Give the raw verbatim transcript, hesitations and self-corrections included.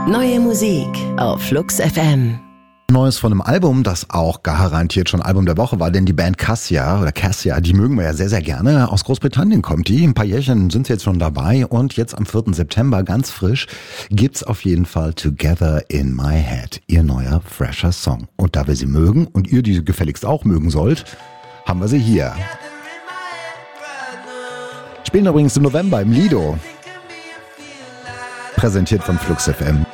Neue Musik auf Flux F M. Neues von einem Album, das auch garantiert schon Album der Woche war, denn die Band Cassia oder Cassia, die mögen wir ja sehr, sehr gerne. Aus Großbritannien kommt die. Ein paar Jährchen sind sie jetzt schon dabei und jetzt am vierten September, ganz frisch, gibt's auf jeden Fall Together in My Head, ihr neuer, fresher Song. Und da wir sie mögen und ihr die gefälligst auch mögen sollt, haben wir sie hier. Spielen übrigens im November im Lido. Präsentiert von Flux F M.